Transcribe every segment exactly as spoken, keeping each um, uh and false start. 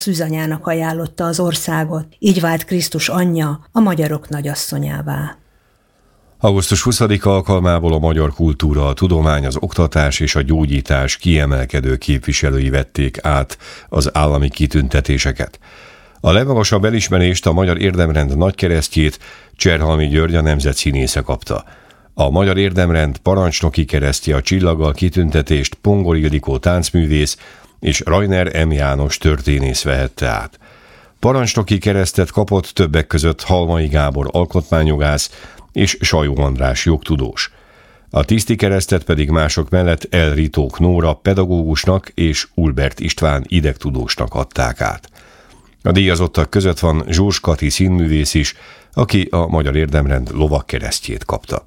szűzanyának ajánlotta az országot, így vált Krisztus anyja a magyarok nagyasszonyává. augusztus huszadika alkalmából a magyar kultúra, a tudomány, az oktatás és a gyógyítás kiemelkedő képviselői vették át az állami kitüntetéseket. A legmagasabb elismerést, a Magyar Érdemrend nagykeresztjét Cserhalmi György, a nemzetszínésze kapta. A Magyar Érdemrend parancsnoki keresztje, a csillaggal kitüntetést Pongor Ildikó táncművész és Rajner M. János történész vehette át. Parancsnoki keresztet kapott többek között Halmai Gábor alkotmányjogász és Sajó András jogtudós. A tiszti keresztet pedig mások mellett El Ritók Nóra pedagógusnak és Ulbert István idegtudósnak adták át. A díjazottak között van Zsós Kati színművész is, aki a Magyar Érdemrend lovagkeresztjét kapta.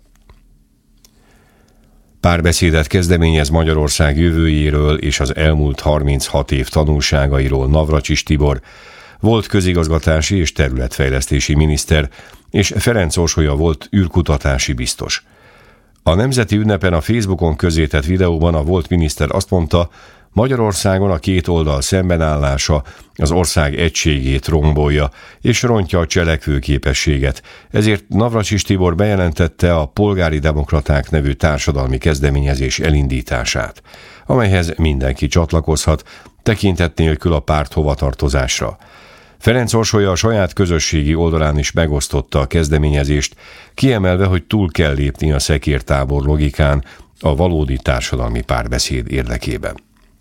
Párbeszédet kezdeményez Magyarország jövőjéről és az elmúlt harminchat év tanulságairól Navracsis Tibor, volt közigazgatási és területfejlesztési miniszter, és Ferenc Orsolya volt űrkutatási biztos. A nemzeti ünnepen a Facebookon közzétett videóban a volt miniszter azt mondta, Magyarországon a két oldal szembenállása az ország egységét rombolja és rontja a cselekvőképességet, ezért Navracsis Tibor bejelentette a Polgári Demokraták nevű társadalmi kezdeményezés elindítását, amelyhez mindenki csatlakozhat, tekintet nélkül a párt hovatartozásra. Ferenc Orsolya a saját közösségi oldalán is megosztotta a kezdeményezést, kiemelve, hogy túl kell lépni a szekértábor logikán a valódi társadalmi párbeszéd érdekében.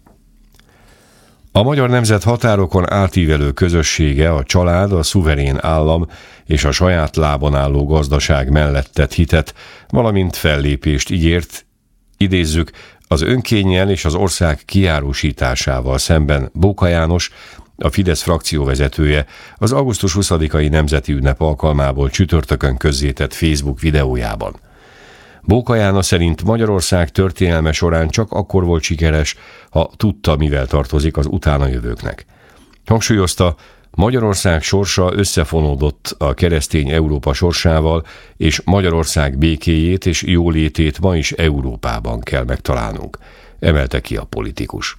A magyar nemzet határokon átívelő közössége, a család, a szuverén állam és a saját lábon álló gazdaság mellett tett hitet, valamint fellépést ígért, idézzük, az önkénnyel és az ország kiárusításával szemben Bóka János, a Fidesz frakció vezetője az augusztus huszadikai nemzeti ünnep alkalmából csütörtökön közzétett Facebook videójában. Bóka János szerint Magyarország történelme során csak akkor volt sikeres, ha tudta, mivel tartozik az utánajövőknek. Hangsúlyozta, Magyarország sorsa összefonódott a keresztény Európa sorsával, és Magyarország békéjét és jólétét ma is Európában kell megtalálnunk, emelte ki a politikus.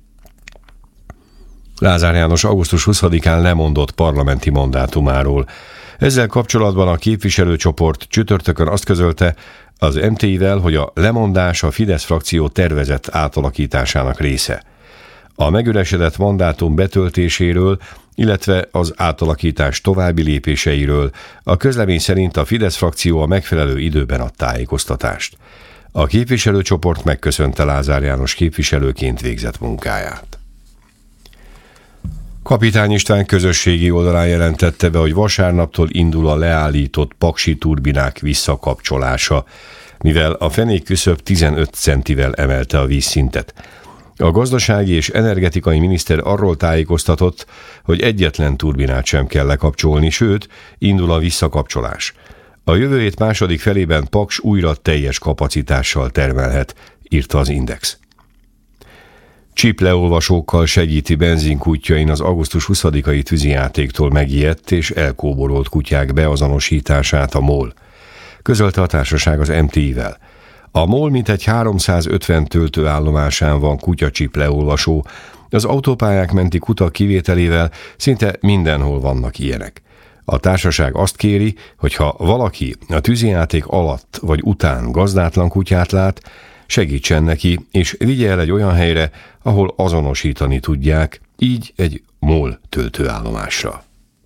Lázár János augusztus huszadikán lemondott parlamenti mandátumáról. Ezzel kapcsolatban a képviselőcsoport csütörtökön azt közölte az em té i-vel, hogy a lemondás a Fidesz frakció tervezett átalakításának része. A megüresedett mandátum betöltéséről, illetve az átalakítás további lépéseiről a közlemény szerint a Fidesz frakció a megfelelő időben ad tájékoztatást. A képviselőcsoport megköszönte Lázár János képviselőként végzett munkáját. Kapitány István közösségi oldalán jelentette be, hogy vasárnaptól indul a leállított paksi turbinák visszakapcsolása, mivel a fenékküszöb tizenöt centivel emelte a vízszintet. A gazdasági és energetikai miniszter arról tájékoztatott, hogy egyetlen turbinát sem kell lekapcsolni, sőt, indul a visszakapcsolás. A jövő hét második felében Paks újra teljes kapacitással termelhet, írta az Index. Csipleolvasókkal segíti benzinkútjain az augusztus huszadikai tűzijátéktól megijedt és elkóborolt kutyák beazonosítását a MOL. Közölte a társaság az em té i-vel. A MOL mintegy háromszázötven töltőállomásán van kutyacsipleolvasó, az autópályák menti kutak kivételével szinte mindenhol vannak ilyenek. A társaság azt kéri, hogy ha valaki a tűzijáték alatt vagy után gazdátlan kutyát lát, segítsen neki, és vigye el egy olyan helyre, ahol azonosítani tudják, így egy MOL töltőállomásra.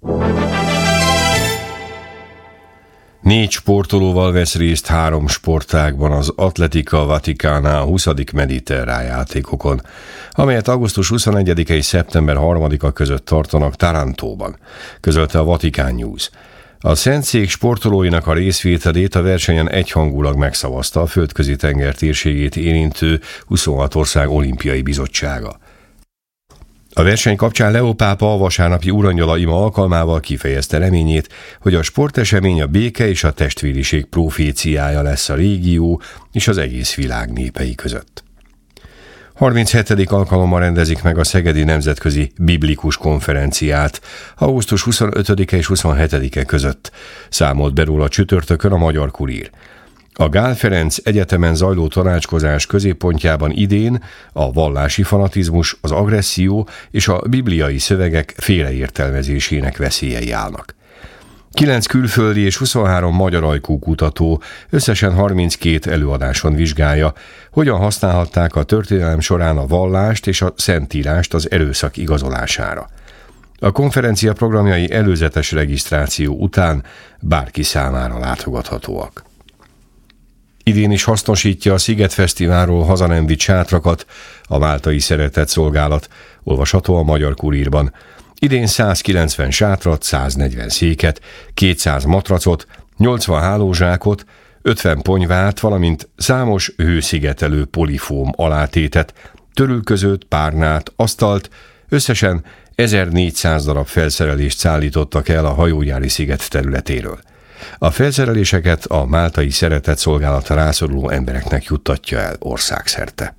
Négy sportolóval vesz részt három sportágban az Atletica Vaticana a huszadik mediterrán játékokon, amelyet augusztus huszonegyedike és szeptember harmadika között tartanak Tarantóban, közölte a Vatican News. A Szentszék sportolóinak a részvételét a versenyen egyhangulag megszavazta a földközi tenger térségét érintő huszonhat ország olimpiai bizottsága. A verseny kapcsán Leó pápa a vasárnapi Urangyala ima alkalmával kifejezte reményét, hogy a sportesemény a béke és a testvériség proféciája lesz a régió és az egész világ népei között. harminchetedik alkalommal rendezik meg a Szegedi Nemzetközi Biblikus Konferenciát augusztus huszonötödike és huszonhetedike között, számolt be róla csütörtökön a Magyar Kurír. A Gál Ferenc Egyetemen zajló tanácskozás középpontjában idén a vallási fanatizmus, az agresszió és a bibliai szövegek félreértelmezésének veszélyei állnak. Kilenc külföldi és huszonhárom magyar ajkú kutató összesen harminckét előadáson vizsgálja, hogyan használhatták a történelem során a vallást és a szentírást az erőszak igazolására. A konferencia programjai előzetes regisztráció után bárki számára látogathatóak. Idén is hasznosítja a Sziget Fesztiválról haza nem vitt sátrakat a Máltai Szeretett Szolgálat, olvasható a Magyar Kurírban. Idén százkilencven sátrat, száznegyven széket, kétszáz matracot, nyolcvan hálózsákot, ötven ponyvát, valamint számos hőszigetelő polifóm alátétet, törülközőt, párnát, asztalt, összesen ezernégyszáz darab felszerelést szállítottak el a hajógyári sziget területéről. A felszereléseket a Máltai Szeretett Szolgálata rászoruló embereknek juttatja el országszerte.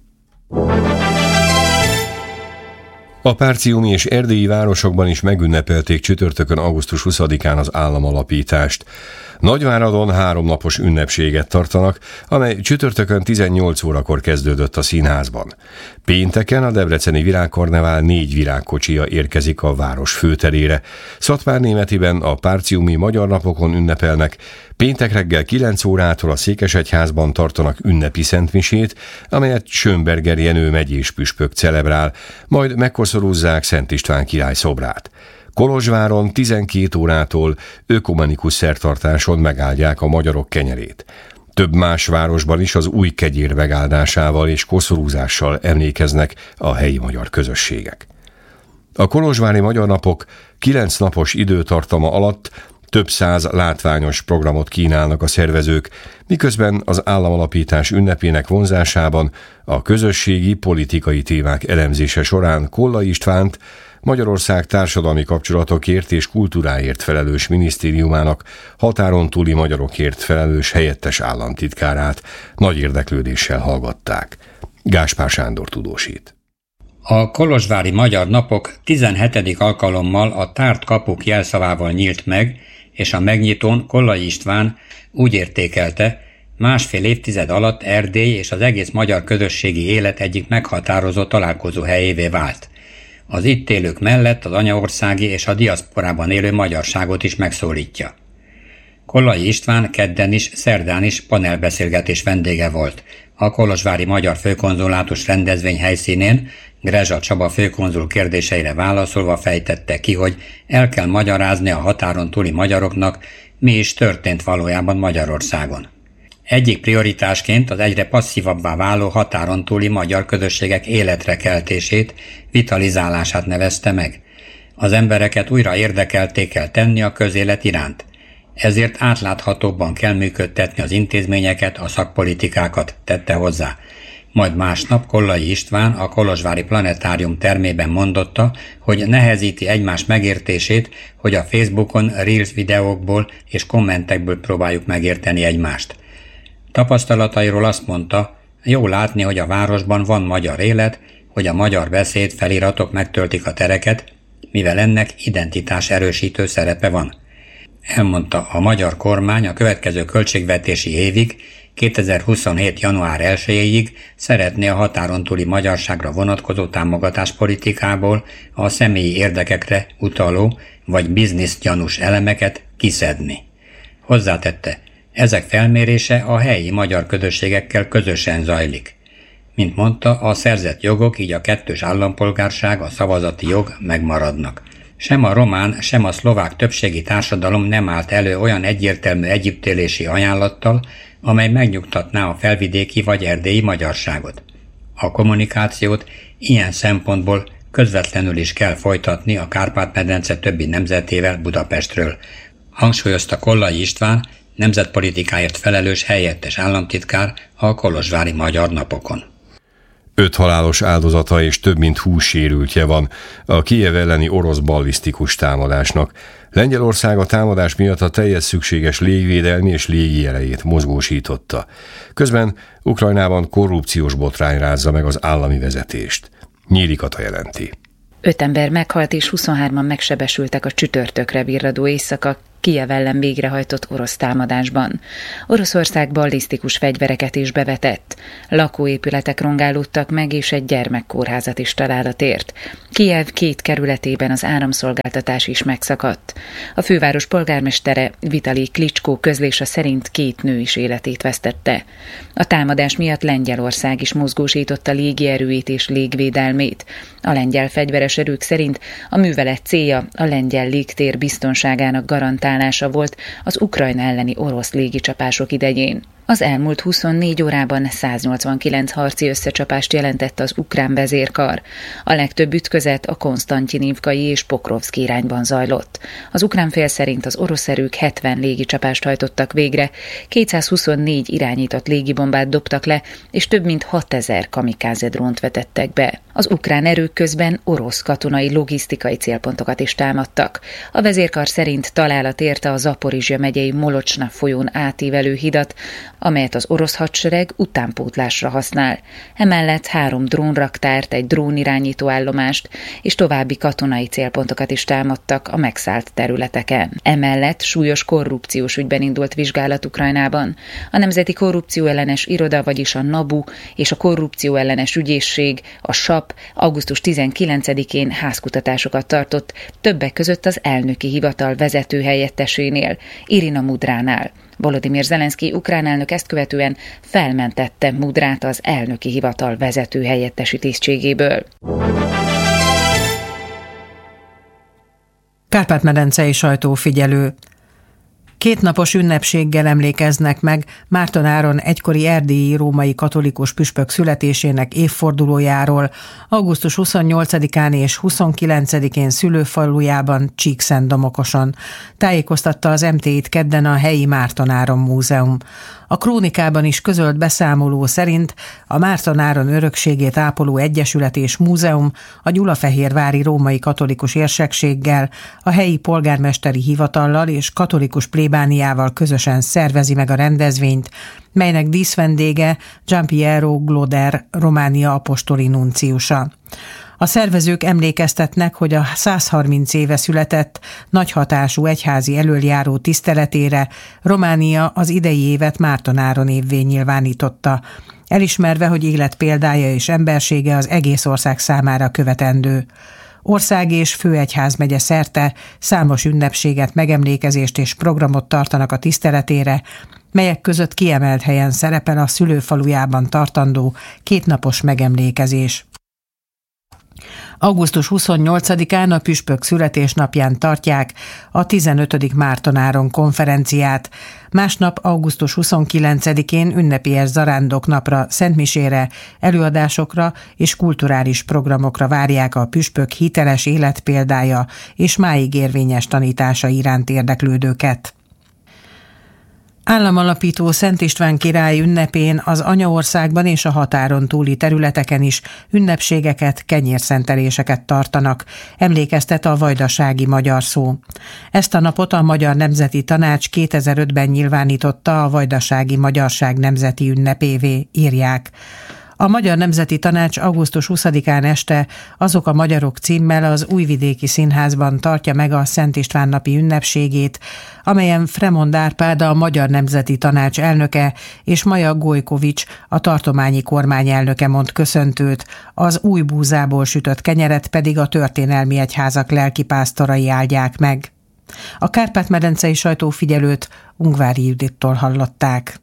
A párciumi és erdélyi városokban is megünnepelték csütörtökön augusztus huszadikán az államalapítást. Nagyváradon háromnapos ünnepséget tartanak, amely csütörtökön tizennyolc órakor kezdődött a színházban. Pénteken a debreceni virágkarnevál négy virágkocsija érkezik a város főterére. Szatmárnémetiben a párciumi magyar napokon ünnepelnek, péntek reggel kilenc órától a Székesegyházban tartanak ünnepi szentmisét, amelyet Schönberger Jenő megyés püspök celebrál, majd megkoszorúzzák Szent István király szobrát. Kolozsváron tizenkét órától ökumenikus szertartáson megáldják a magyarok kenyerét. Több más városban is az új kegyér megáldásával és koszorúzással emlékeznek a helyi magyar közösségek. A kolozsvári magyar napok kilenc napos időtartama alatt több száz látványos programot kínálnak a szervezők, miközben az államalapítás ünnepének vonzásában a közösségi politikai témák elemzése során Kollai Istvánt, Magyarország társadalmi kapcsolatokért és kultúráért felelős minisztériumának határon túli magyarokért felelős helyettes államtitkárát nagy érdeklődéssel hallgatták. Gáspár Sándor tudósít. A kolozsvári magyar napok tizenhetedik alkalommal a tárt kapuk jelszavával nyílt meg, és a megnyitón Kollai István úgy értékelte, másfél évtized alatt Erdély és az egész magyar közösségi élet egyik meghatározó találkozó helyévé vált. Az itt élők mellett az anyaországi és a diaszporában élő magyarságot is megszólítja. Kollai István kedden is, szerdán is panelbeszélgetés vendége volt. A kolozsvári magyar főkonzulátus rendezvény helyszínén Grezsa Csaba főkonzul kérdéseire válaszolva fejtette ki, hogy el kell magyarázni a határon túli magyaroknak, mi is történt valójában Magyarországon. Egyik prioritásként az egyre passzívabbá váló határon túli magyar közösségek életre keltését, vitalizálását nevezte meg. Az embereket újra érdekelté kell tenni a közélet iránt. Ezért átláthatóbban kell működtetni az intézményeket, a szakpolitikákat, tette hozzá. Majd másnap Kollai István a kolozsvári planetárium termében mondotta, hogy nehezíti egymás megértését, hogy a Facebookon Reels videókból és kommentekből próbáljuk megérteni egymást. Tapasztalatairól azt mondta, jó látni, hogy a városban van magyar élet, hogy a magyar beszéd, feliratok megtöltik a tereket, mivel ennek identitás erősítő szerepe van. Elmondta, a magyar kormány a következő költségvetési évig, kétezer-huszonhét. január elsejéig szeretné a határon túli magyarságra vonatkozó támogatáspolitikából a személyi érdekekre utaló vagy bizniszgyanús elemeket kiszedni. Hozzátette, ezek felmérése a helyi magyar közösségekkel közösen zajlik. Mint mondta, a szerzett jogok, így a kettős állampolgárság, a szavazati jog megmaradnak. Sem a román, sem a szlovák többségi társadalom nem állt elő olyan egyértelmű együttélési ajánlattal, amely megnyugtatná a felvidéki vagy erdélyi magyarságot. A kommunikációt ilyen szempontból közvetlenül is kell folytatni a Kárpát-medence többi nemzetével Budapestről, hangsúlyozta Kollai István, nemzetpolitikáért felelős helyettes államtitkár a kolozsvári magyar napokon. Öt halálos áldozata és több mint húsz sérültje van a Kijev elleni orosz ballisztikus támadásnak. Lengyelország a támadás miatt a teljes szükséges légvédelmi és légi erejét mozgósította. Közben Ukrajnában korrupciós botrány rázza meg az állami vezetést. Nyíri Kata jelenti. Öt ember meghalt és huszonhárman megsebesültek a csütörtökre virradó éjszaka Kijev ellen végrehajtott orosz támadásban. Oroszország ballisztikus fegyvereket is bevetett. Lakóépületek rongálódtak meg, és egy gyermekkórházat is találat ért. Kijev két kerületében az áramszolgáltatás is megszakadt. A főváros polgármestere Vitali Klitschko közlése szerint két nő is életét vesztette. A támadás miatt Lengyelország is mozgósította légierőit és légvédelmét. A lengyel fegyveres erők szerint a művelet célja a lengyel légtér biztonságának garantálása volt az Ukrajna elleni orosz légicsapások idején. Az elmúlt huszonnégy órában száznyolcvankilenc harci összecsapást jelentett az ukrán vezérkar. A legtöbb ütközet a Konstantinivkai és Pokrovszki irányban zajlott. Az ukrán fél szerint az orosz erők hetven légicsapást hajtottak végre, kétszázhuszonnégy irányított légibombát dobtak le, és több mint hatezer kamikáze drónt vetettek be. Az ukrán erők közben orosz katonai logisztikai célpontokat is támadtak. A vezérkar szerint találat érte a Zaporizsja megyei Molocsna folyón átívelő hidat, amelyet az orosz hadsereg utánpótlásra használ. Emellett három drónraktárt, egy drónirányító állomást és további katonai célpontokat is támadtak a megszállt területeken. Emellett súlyos korrupciós ügyben indult vizsgálat Ukrajnában. A Nemzeti Korrupció Ellenes Iroda, vagyis a NABU és a Korrupció Ellenes Ügyészség, a SAP augusztus tizenkilencedikén házkutatásokat tartott, többek között az elnöki hivatal vezető helyettesénél, Irina Mudránál. Volodymyr Zelenszky ukrán elnök ezt követően felmentette Mudrát az elnöki hivatal vezető helyettesi tisztségéből. Kárpát-medencei sajtófigyelő. Kétnapos ünnepséggel emlékeznek meg Márton Áron egykori erdélyi római katolikus püspök születésének évfordulójáról augusztus huszonnyolcadikán és huszonkilencedikén szülőfalujában, Csíkszentdomokoson. Tájékoztatta az em té í-t kedden a helyi Márton Áron Múzeum. A krónikában is közölt beszámoló szerint a Márton Áron örökségét ápoló egyesület és múzeum a Gyulafehérvári római katolikus érsekséggel, a helyi polgármesteri hivatallal és katolikus plébániával közösen szervezi meg a rendezvényt, melynek díszvendége Giampiero Gloder, Románia apostoli nunciusa. A szervezők emlékeztetnek, hogy a százharminc éve született, nagy hatású egyházi elöljáró tiszteletére Románia az idei évet Márton Áron évvé nyilvánította, elismerve, hogy életpéldája és embersége az egész ország számára követendő. Ország és főegyházmegye szerte számos ünnepséget, megemlékezést és programot tartanak a tiszteletére, melyek között kiemelt helyen szerepel a szülőfalujában tartandó kétnapos megemlékezés. augusztus huszonnyolcadikán a püspök születésnapján tartják a tizenötödik Márton Áron konferenciát. Másnap augusztus huszonkilencedikén ünnepélyes zarándoknapra, szentmisére, előadásokra és kulturális programokra várják a püspök hiteles életpéldája és máig érvényes tanítása iránt érdeklődőket. Államalapító Szent István király ünnepén az anyaországban és a határon túli területeken is ünnepségeket, kenyérszenteléseket tartanak, emlékeztet a vajdasági magyar szó. Ezt a napot a Magyar Nemzeti Tanács kétezer-ötben nyilvánította a vajdasági magyarság nemzeti ünnepévé, írják. A Magyar Nemzeti Tanács augusztus huszadikán este Azok a magyarok címmel az Újvidéki Színházban tartja meg a Szent István napi ünnepségét, amelyen Fremond Árpád, a Magyar Nemzeti Tanács elnöke, és Maja Gojkovics, a tartományi kormány elnöke mond köszöntőt, az új búzából sütött kenyeret pedig a történelmi egyházak lelkipásztorai áldják meg. A Kárpát-medencei sajtófigyelőt Ungvári Judittól hallották.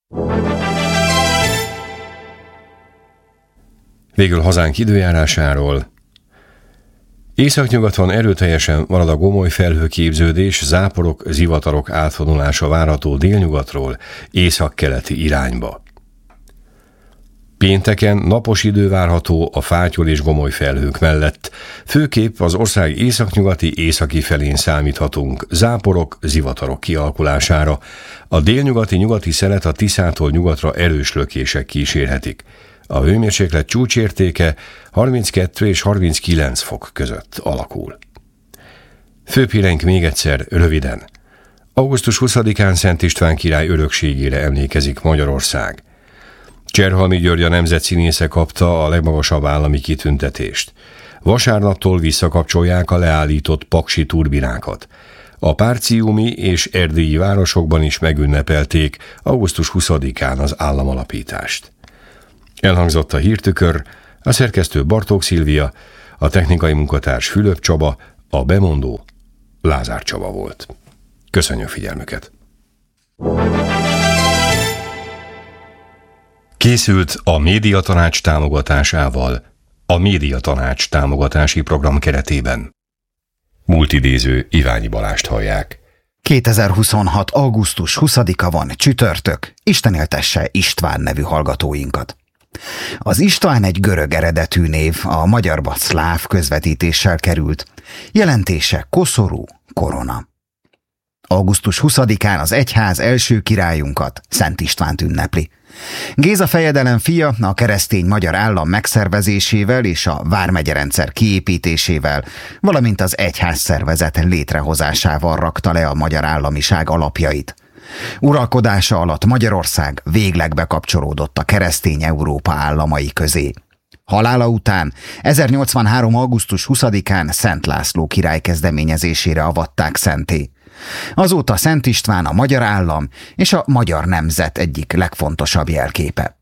Végül hazánk időjárásáról. Északnyugaton erőteljesen marad a gomoly felhőképződés, záporok, zivatarok átvonulása várható délnyugatról északkeleti irányba. Pénteken napos idő várható a fátyol és gomoly felhők mellett. Főképp az ország északnyugati északi felén számíthatunk záporok, zivatarok kialakulására. A délnyugati nyugati szelet a Tiszától nyugatra erős lökések kísérhetik. A hőmérséklet csúcsértéke harminckettő és harminckilenc fok között alakul. Főbb híreink még egyszer, röviden. augusztus huszadikán Szent István király örökségére emlékezik Magyarország. Cserhalmi György a nemzetszínésze kapta a legmagasabb állami kitüntetést. Vasárnaptól visszakapcsolják a leállított paksi turbinákat. A párciumi és erdélyi városokban is megünnepelték augusztus huszadikán az államalapítást. Elhangzott a hírtükör, a szerkesztő Bartók Szilvia, a technikai munkatárs Fülöp Csaba, a bemondó Lázár Csaba volt. Köszönjük figyelmüket! Készült a Médiatanács támogatásával a Médiatanács támogatási program keretében. Multidéző Iványi Balást hallják. kétezer-huszonhat. augusztus huszadika van, csütörtök. Isten éltesse István nevű hallgatóinkat. Az István egy görög eredetű név, a magyarba szláv közvetítéssel került. Jelentése koszorú, korona. augusztus huszadikán az egyház első királyunkat, Szent Istvánt ünnepli. Géza fejedelem fia a keresztény magyar állam megszervezésével és a vármegyerendszer kiépítésével, valamint az egyház szervezet létrehozásával rakta le a magyar államiság alapjait. Uralkodása alatt Magyarország végleg bekapcsolódott a keresztény Európa államai közé. Halála után ezernyolcvanhárom. augusztus huszadikán Szent László király kezdeményezésére avatták szentté. Azóta Szent István a magyar állam és a magyar nemzet egyik legfontosabb jelképe.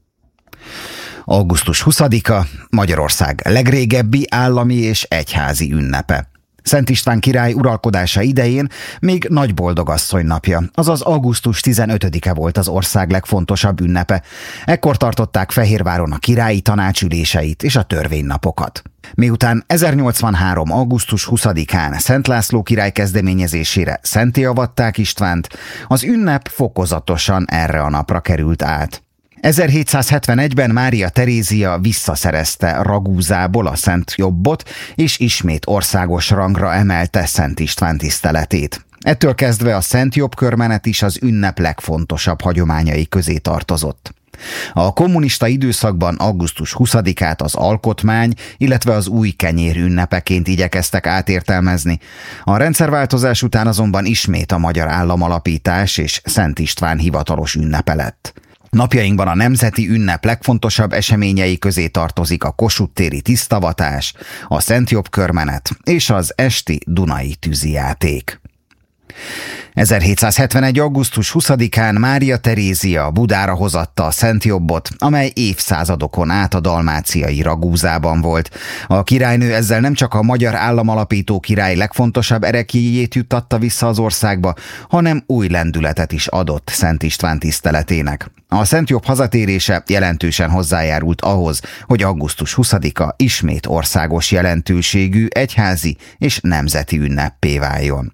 augusztus huszadika Magyarország legrégebbi állami és egyházi ünnepe. Szent István király uralkodása idején még Nagyboldogasszony napja, azaz augusztus tizenötödike volt az ország legfontosabb ünnepe. Ekkor tartották Fehérváron a királyi tanácsüléseit és a törvénynapokat. Miután ezernyolcvanhárom. augusztus huszadikán Szent László király kezdeményezésére szentté avatták Istvánt, az ünnep fokozatosan erre a napra került át. ezerhétszázhetvenegyben Mária Terézia visszaszerezte Ragúzából a Szent Jobbot, és ismét országos rangra emelte Szent István tiszteletét. Ettől kezdve a Szent Jobb körmenet is az ünnep legfontosabb hagyományai közé tartozott. A kommunista időszakban augusztus huszadikát az alkotmány, illetve az új kenyér ünnepeként igyekeztek átértelmezni. A rendszerváltozás után azonban ismét a magyar államalapítás és Szent István hivatalos ünnepe lett. Napjainkban a nemzeti ünnep legfontosabb eseményei közé tartozik a Kossuth téri tisztavatás, a Szent Jobb körmenet és az esti Dunai tűzijáték. ezerhétszázhetvenegy. augusztus huszadikán Mária Terézia Budára hozatta a Szent Jobbot, amely évszázadokon át a dalmáciai Ragúzában volt. A királynő ezzel nem csak a magyar államalapító király legfontosabb ereklyéjét juttatta vissza az országba, hanem új lendületet is adott Szent István tiszteletének. A Szent Jobb hazatérése jelentősen hozzájárult ahhoz, hogy augusztus huszadika ismét országos jelentőségű egyházi és nemzeti ünneppé váljon.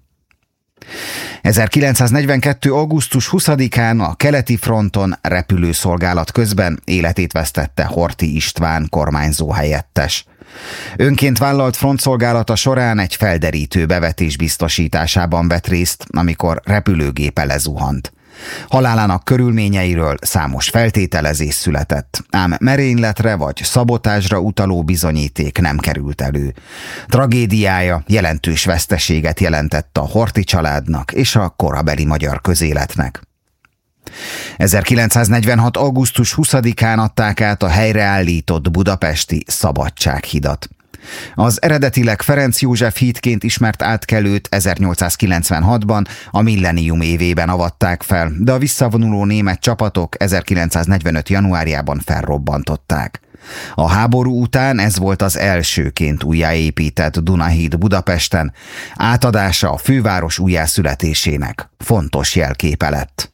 ezerkilencszáznegyvenkettő. augusztus huszadikán a keleti fronton repülőszolgálat közben életét vesztette Horthy István kormányzó helyettes. Önként vállalt frontszolgálata során egy felderítő bevetés biztosításában vett részt, amikor repülőgépe lezuhant. Halálának körülményeiről számos feltételezés született, ám merényletre vagy szabotázsra utaló bizonyíték nem került elő. Tragédiája jelentős veszteséget jelentett a Horthy családnak és a korabeli magyar közéletnek. ezerkilencszáznegyvenhat. augusztus huszadikán adták át a helyreállított budapesti Szabadsághidat. Az eredetileg Ferenc József hídként ismert átkelőt ezernyolcszázkilencvenhatban a millennium évében avatták fel, de a visszavonuló német csapatok ezerkilencszáznegyvenöt. januárjában felrobbantották. A háború után ez volt az elsőként újjáépített Dunahíd Budapesten, átadása a főváros újjászületésének fontos jelképe lett.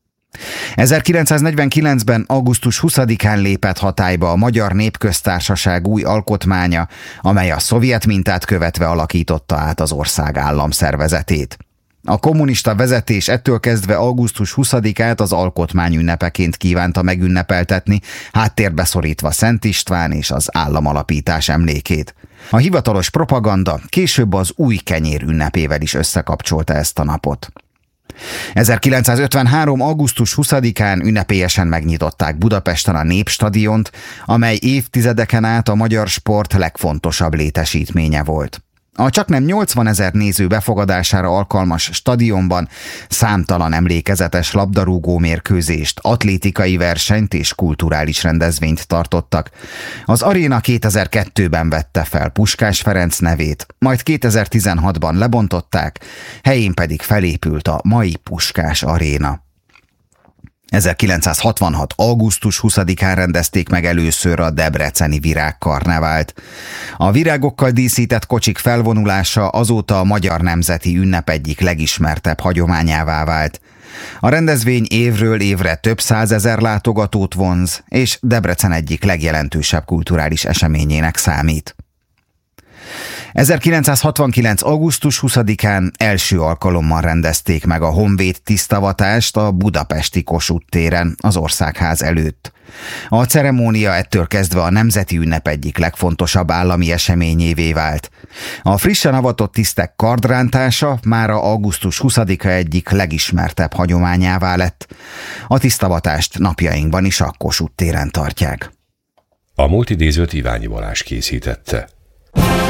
ezerkilencszáznegyvenkilencben. augusztus huszadikán lépett hatályba a Magyar Népköztársaság új alkotmánya, amely a szovjet mintát követve alakította át az ország államszervezetét. A kommunista vezetés ettől kezdve augusztus huszadikát az alkotmány ünnepeként kívánta megünnepeltetni, háttérbe szorítva Szent István és az államalapítás emlékét. A hivatalos propaganda később az új kenyér ünnepével is összekapcsolta ezt a napot. ezerkilencszázötvenhárom. augusztus huszadikán ünnepélyesen megnyitották Budapesten a Népstadiont, amely évtizedeken át a magyar sport legfontosabb létesítménye volt. A csaknem nyolcvanezer néző befogadására alkalmas stadionban számtalan emlékezetes labdarúgó mérkőzést, atlétikai versenyt és kulturális rendezvényt tartottak. Az aréna kétezer-kettőben vette fel Puskás Ferenc nevét, majd kétezer-tizenhatban lebontották, helyén pedig felépült a mai Puskás Aréna. ezerkilencszázhatvanhat. augusztus huszadikán rendezték meg először a debreceni virágkarnevált. A virágokkal díszített kocsik felvonulása azóta a magyar nemzeti ünnep egyik legismertebb hagyományává vált. A rendezvény évről évre több százezer látogatót vonz, és Debrecen egyik legjelentősebb kulturális eseményének számít. ezerkilencszázhatvankilenc. augusztus huszadikán első alkalommal rendezték meg a Honvéd tisztavatást a budapesti Kossuth téren, az Országház előtt. A ceremónia ettől kezdve a nemzeti ünnep egyik legfontosabb állami eseményévé vált. A frissen avatott tisztek kardrántása mára augusztus huszadika egyik legismertebb hagyományává lett. A tisztavatást napjainkban is a Kossuth téren tartják. A múlt idézőt Iványi Balázs készítette.